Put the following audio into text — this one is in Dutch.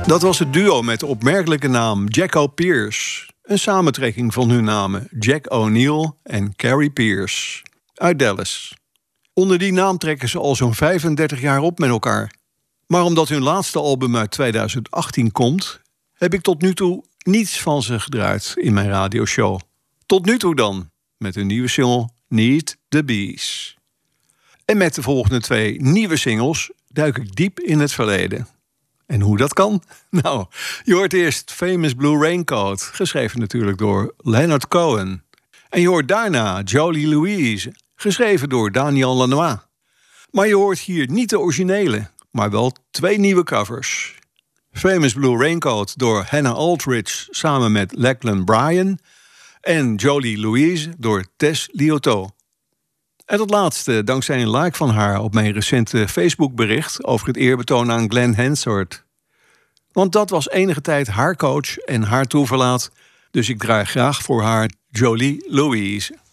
Dat was het duo met de opmerkelijke naam Jacko Pierce. Een samentrekking van hun namen Jack O'Neill en Carrie Pierce. Uit Dallas. Onder die naam trekken ze al zo'n 35 jaar op met elkaar. Maar omdat hun laatste album uit 2018 komt, heb ik tot nu toe niets van ze gedraaid in mijn radioshow. Tot nu toe dan, met hun nieuwe single Need the Bees. En met de volgende 2 nieuwe singles duik ik diep in het verleden. En hoe dat kan? Nou, je hoort eerst Famous Blue Raincoat, geschreven natuurlijk door Leonard Cohen. En je hoort daarna Jolie Louise, geschreven door Daniel Lanois. Maar je hoort hier niet de originele, maar wel 2 nieuwe covers. Famous Blue Raincoat door Hannah Aldridge samen met Lachlan Bryan en Jolie Louise door Tess Liotot. En dat laatste dankzij een like van haar op mijn recente Facebookbericht over het eerbetoon aan Glenn Hansard. Want dat was enige tijd haar coach en haar toeverlaat, dus ik draai graag voor haar Jolie Louise.